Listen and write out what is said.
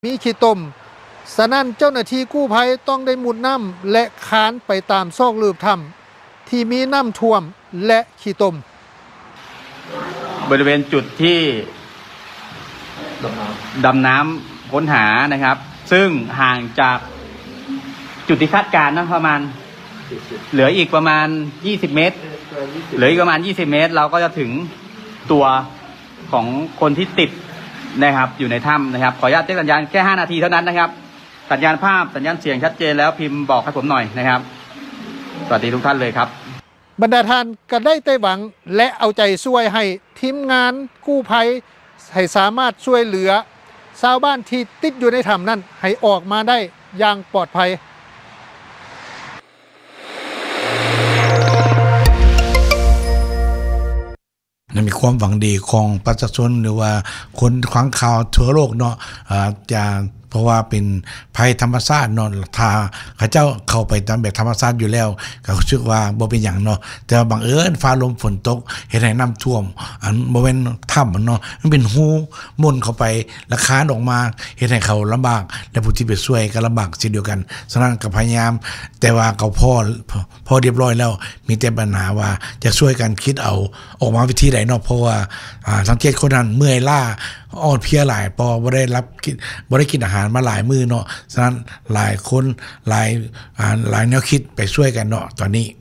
มีขี้ตมฉะนั้นเจ้าหน้าที่กู้ภัยต้องได้มุดน้ำและคานไปตามซอกหลืบถ้ำที่มีน้ำท่วมและขี้ตมบริเวณจุดที่ดำน้ำค้นหานะครับซึ่งห่างจากจุดที่คาดการณ์นะประมาณเหลืออีกประมาณ20 เมตรเราก็จะถึงตัวของคนที่ติดนะครับอยู่ในถ้ำนะครับขออนุญาตเช็คสัญญาณแค่5 นาทีเท่านั้นนะครับสัญญาณภาพสัญญาณเสียงชัดเจนแล้วพิมพ์บอกให้ผมหน่อยนะครับสวัสดีทุกท่านเลยครับบรรดาท่านก็ได้ไต้หวังและเอาใจช่วยให้ทีมงานกู้ภัยให้สามารถช่วยเหลือชาวบ้านที่ติดอยู่ในถ้ำนั้นให้ออกมาได้อย่างปลอดภัยมีความหวังดีของประชาชนหรือว่าคนขวางข่าวทั่วโลกเนาะจะเพราะว่าเป็นภัยธรรมชาติเนาะถ้าเขาเจ้าเข้าไปตามแบบธรรมชาติอยู่แล้วก็คิดว่าบ่เป็นหยังเนาะแต่บังเอิญฟ้าลมฝนตกเฮ็ดให้น้ำท่วมอันบ่แม่นถ้ำเนาะมันเป็นหูม่นเข้าไปแล้วคานออกมาเฮ็ดให้เขาลำบากและผู้ที่ไปช่วยก็ลำบากเช่นเดียวกันฉะนั้นก็พยายามแต่ว่าเขาพอเรียบร้อยแล้วมีแต่ปัญหาว่าจะช่วยกันคิดเอาออกมาวิธีใดเนาะเพราะว่าสังเกตคนนั้นเมื่อยล้าอ่อนเพลียหลายพอบ่ได้กินอาหารมาหลายมื้อเนาะฉะนั้นหลายคนหลายแนวคิดไปช่วยกันเนาะตอนนี้